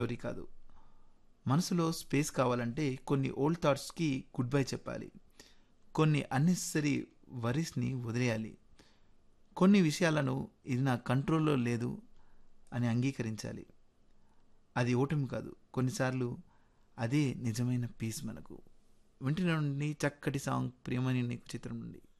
Story కాదు. మనసులో space కావాలంటే కొన్ని ఓల్డ్ థాట్స్‌కి గుడ్ బై చెప్పాలి. కొన్ని అన్నెసెసరీ వరీస్‌ని వదిలేయాలి. కొన్ని విషయాలను ఇది నా కంట్రోల్‌లో లేదు అని అంగీకరించాలి. అది ఓటమి కాదు. కొన్నిసార్లు అదే నిజమైన పీస్ మనకు. వింటూనే ఉండండి చక్కటి సాంగ్ 'ప్రియమని నీకు' చిత్రం నుండి.